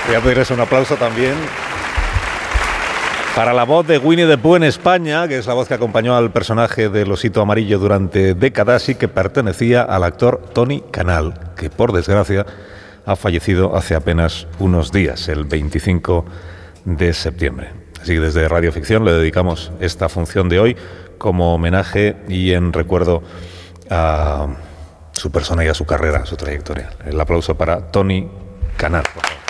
Voy a pedirles un aplauso también para la voz de Winnie the Pooh en España, que es la voz que acompañó al personaje del osito amarillo durante décadas y que pertenecía al actor Tony Canal, que por desgracia ha fallecido hace apenas unos días, el 25 de septiembre. Así que desde Radio Ficción le dedicamos esta función de hoy como homenaje y en recuerdo a su persona y a su carrera, a su trayectoria. El aplauso para Tony Canal, por favor.